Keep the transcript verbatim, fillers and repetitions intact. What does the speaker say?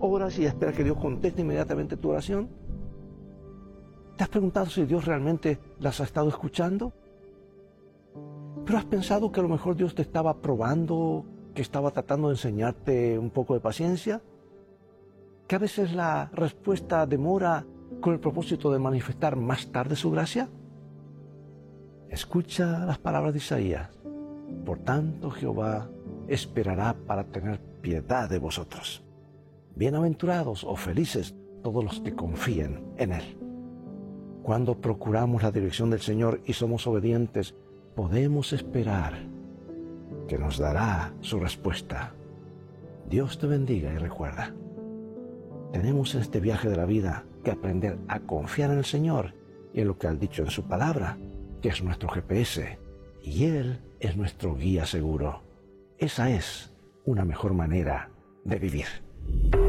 oras y esperas que Dios conteste inmediatamente tu oración? ¿Te has preguntado si Dios realmente las ha estado escuchando? ¿Pero has pensado que a lo mejor Dios te estaba probando, que estaba tratando de enseñarte un poco de paciencia? ¿Que a veces la respuesta demora con el propósito de manifestar más tarde su gracia? Escucha las palabras de Isaías. Por tanto, Jehová esperará para tener piedad de vosotros. Bienaventurados o felices todos los que confíen en Él. Cuando procuramos la dirección del Señor y somos obedientes, podemos esperar que nos dará su respuesta. Dios te bendiga y recuerda, tenemos en este viaje de la vida que aprender a confiar en el Señor y en lo que ha dicho en su palabra, que es nuestro G P S, y Él es nuestro guía seguro. Esa es una mejor manera de vivir.